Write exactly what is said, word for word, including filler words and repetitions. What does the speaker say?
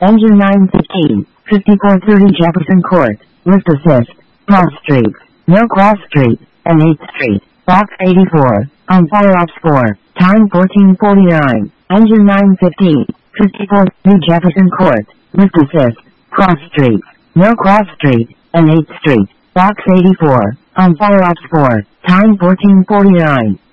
Engine nine fifteen, fifty-four thirty Jefferson Court, lift assist, cross street, no cross street, and eighth Street, box eighty-four, on fire ops four, time fourteen forty-nine, engine nine fifteen, fifty-four thirty Jefferson Court, lift assist, cross street, no cross street, and eighth Street, box eighty-four, on fire ops four, time fourteen forty-nine.